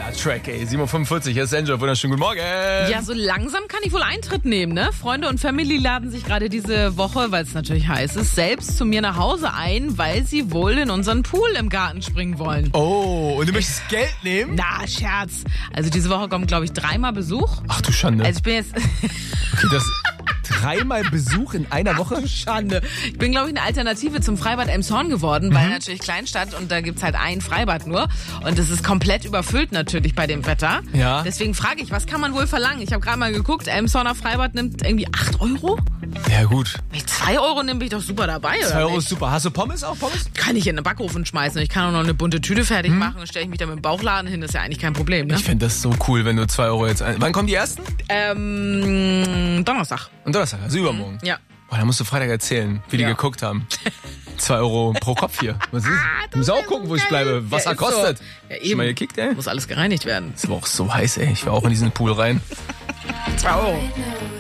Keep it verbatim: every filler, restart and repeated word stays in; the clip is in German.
Track, ey. sieben Uhr fünfundvierzig, hier ist Angel. Wunderschönen guten Morgen. Ja, so langsam kann ich wohl Eintritt nehmen, ne? Freunde und Family laden sich gerade diese Woche, weil es natürlich heiß ist, selbst zu mir nach Hause ein, weil sie wohl in unseren Pool im Garten springen wollen. Oh, und du möchtest Geld nehmen? Na, Scherz. Also diese Woche kommt, glaube ich, dreimal Besuch. Ach du Schande. Also ich bin jetzt... Okay, das... Dreimal Besuch in einer Woche? Schande. Ich bin, glaube ich, eine Alternative zum Freibad Elmshorn geworden, weil natürlich Kleinstadt und da gibt's halt ein Freibad nur. Und das ist komplett überfüllt natürlich bei dem Wetter. Ja. Deswegen frage ich, was kann man wohl verlangen? Ich habe gerade mal geguckt, Elmshorner Freibad nimmt irgendwie acht Euro. Ja, gut. Mit zwei Euro bin ich doch super dabei, oder? zwei Euro nicht? ist super. Hast du Pommes auch, Pommes? Kann ich in den Backofen schmeißen. Ich kann auch noch eine bunte Tüte fertig machen und stelle ich mich da mit dem Bauchladen hin. Das ist ja eigentlich kein Problem, ne? Ich fände das so cool, wenn du zwei Euro jetzt... Ein Wann kommen die ersten? Ähm, Donnerstag. Am Donnerstag, also übermorgen. Ja. Boah, da musst du Freitag erzählen, wie die Ja. geguckt haben. Zwei Euro pro Kopf hier. Was ist? Du musst auch gucken, wo ich bleibe. Was Ja, er ist so. kostet. Ja, Schon eben. mal gekickt, ey? Muss alles gereinigt werden. Das war auch so heiß, ey. Ich war auch in diesen Pool rein. zwei Euro.